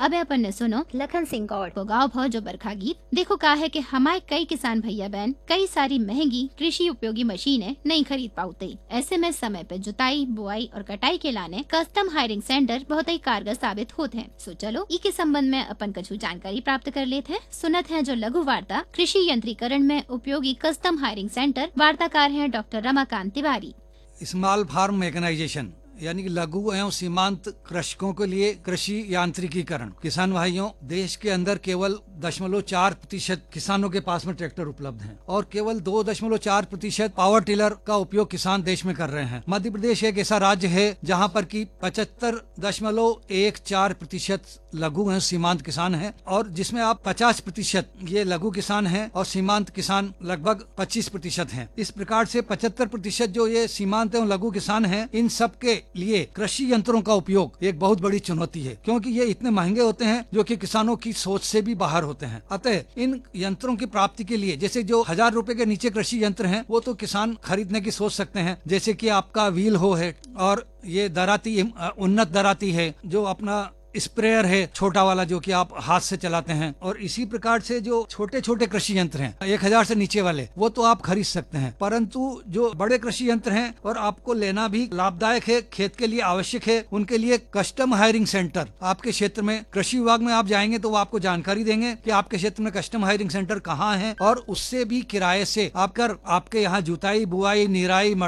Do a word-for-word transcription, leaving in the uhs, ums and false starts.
अबे अपन ने सुनो लखन सिंह गौड़ को गाँव भाव जो बरखा गीत देखो का है कि हमारे कई किसान भैया बहन कई सारी महंगी कृषि उपयोगी मशीनें नहीं खरीद पाते। ऐसे में समय पे जुताई बुआई और कटाई के लाने कस्टम हायरिंग सेंटर बहुत ही कारगर साबित होते हैं। सो चलो ई के संबंध में अपन कछु जानकारी प्राप्त कर लेते हैं। सुनत है जो लघु वार्ता कृषि यंत्रीकरण में उपयोगी कस्टम हायरिंग सेंटर, वार्ताकार है doctor Ramakant Tiwari. Small farm mechanisation यानी कि लघु एवं सीमांत कृषकों के लिए कृषि यांत्रिकीकरण। किसान भाइयों, देश के अंदर केवल दशमलव चार प्रतिशत किसानों के पास में ट्रैक्टर उपलब्ध हैं और केवल दो दशमलव चार प्रतिशत पावर टिलर का उपयोग किसान देश में कर रहे हैं। मध्य प्रदेश एक ऐसा राज्य है जहां पर कि पचहत्तर दशमलव एक चार प्रतिशत लघु एवं सीमांत किसान हैं और जिसमें आप पचास प्रतिशत ये लघु किसान हैं और सीमांत किसान लगभग पच्चीस प्रतिशत हैं। इस प्रकार से पचहत्तर प्रतिशत जो ये सीमांत एवं लघु किसान हैं, इन सब के लिए कृषि यंत्रों का उपयोग एक बहुत बड़ी चुनौती है, क्योंकि ये इतने महंगे होते हैं जो कि किसानों की सोच से भी बाहर होते हैं। अतः इन यंत्रों की प्राप्ति के लिए, जैसे जो हजार रुपए के नीचे कृषि यंत्र हैं, वो तो किसान खरीदने की सोच सकते हैं, जैसे कि आपका व्हील हो है और ये दराती उन्नत दराती है, जो अपना स्प्रेयर है छोटा वाला जो कि आप हाथ से चलाते हैं, और इसी प्रकार से जो छोटे छोटे कृषि यंत्र हैं एक हजार से नीचे वाले, वो तो आप खरीद सकते हैं। परंतु जो बड़े कृषि यंत्र हैं और आपको लेना भी लाभदायक है, खेत के लिए आवश्यक है, उनके लिए कस्टम हायरिंग सेंटर आपके क्षेत्र में, कृषि विभाग में आप जाएंगे तो वो आपको जानकारी देंगे कि आपके क्षेत्र में कस्टम हायरिंग सेंटर कहाँ है, और उससे भी किराए से आप कर आपके यहाँ जुताई बुआई निराई